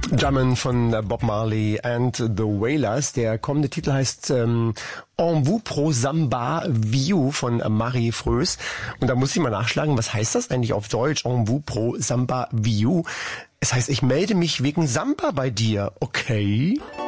Jammin' von Bob Marley and the Wailers. Der kommende Titel heißt En vous pro Samba Viu von Marie Frös. Und da muss ich mal nachschlagen, was heißt das eigentlich auf Deutsch? En vous pro Samba Viu. Es heißt, ich melde mich wegen Samba bei dir. Okay.